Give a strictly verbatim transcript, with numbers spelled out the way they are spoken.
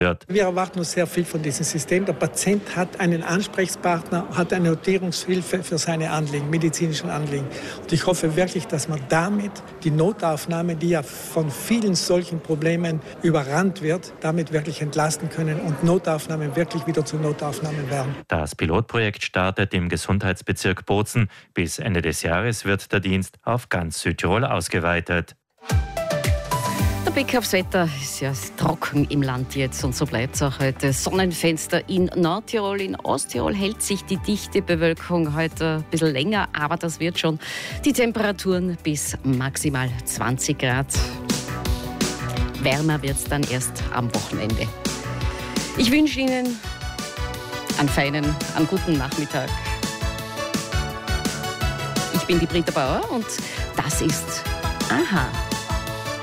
wird. Wir erwarten uns sehr viel von diesem System. Der Patient hat einen Ansprechpartner, hat eine Notierungshilfe für seine Anliegen, medizinischen Anliegen. Und ich hoffe wirklich, dass man damit die Notaufnahme, die ja von vielen solchen Problemen überrannt wird, damit wirklich entlasten können und Notaufnahmen wirklich wieder zu Notaufnahmen werden. Das Pilotprojekt startet im Gesundheitsbezirk Bozen. Bis Ende des Jahres wird der Dienst auf ganz Südtirol ausgeweitet. Der Blick aufs Wetter ist ja trocken im Land jetzt und so bleibt es auch heute. Sonnenfenster in Nordtirol, in Osttirol hält sich die dichte Bewölkung heute ein bisschen länger, aber das wird schon. Die Temperaturen bis maximal zwanzig Grad. Wärmer wird es dann erst am Wochenende. Ich wünsche Ihnen einen feinen, einen guten Nachmittag. Ich bin die Britta Bauer und das ist Aha.